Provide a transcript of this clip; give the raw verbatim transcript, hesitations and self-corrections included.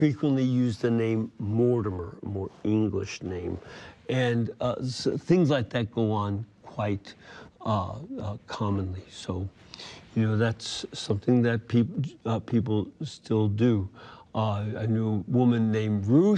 frequently use the name Mortimer, a more English name. And uh, s things like that go on quite uh, uh, commonly. So, you know, that's something that peop uh, people still do. Uh, I knew a woman named Ruth.